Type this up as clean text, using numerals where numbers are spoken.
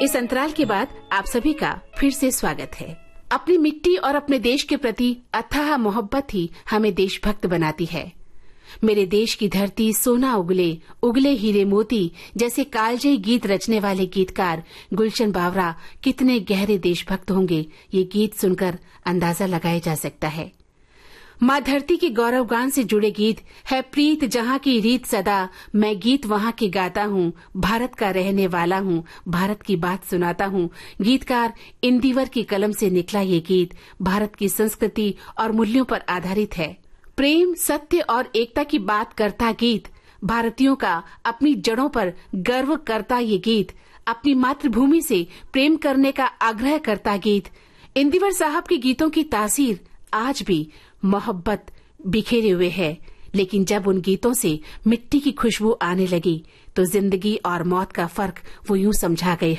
इस अंतराल के बाद आप सभी का फिर से स्वागत है। अपनी मिट्टी और अपने देश के प्रति अथाह मोहब्बत ही हमें देशभक्त बनाती है। मेरे देश की धरती सोना उगले, उगले हीरे मोती जैसे कालजयी गीत रचने वाले गीतकार गुलशन बावरा कितने गहरे देशभक्त होंगे, ये गीत सुनकर अंदाजा लगाया जा सकता है। माँ धरती के गौरव गान से जुड़े गीत है प्रीत जहाँ की रीत सदा, मैं गीत वहाँ की गाता हूँ, भारत का रहने वाला हूँ, भारत की बात सुनाता हूँ। गीतकार इंदिवर की कलम से निकला ये गीत भारत की संस्कृति और मूल्यों पर आधारित है। प्रेम, सत्य और एकता की बात करता गीत, भारतीयों का अपनी जड़ों पर गर्व करता ये गीत, अपनी मातृभूमि से प्रेम करने का आग्रह करता गीत। इंदिवर साहब के गीतों की तासीर आज भी मोहब्बत बिखेरे हुए है, लेकिन जब उन गीतों से मिट्टी की खुशबू आने लगी तो जिंदगी और मौत का फर्क वो यूं समझा गए।